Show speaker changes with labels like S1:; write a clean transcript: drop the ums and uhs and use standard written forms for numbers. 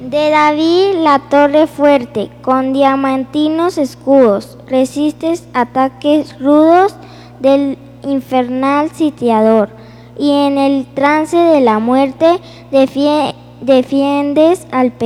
S1: De David la torre fuerte, con diamantinos escudos, resistes ataques rudos del infernal sitiador, y en el trance de la muerte defiendes al pecado.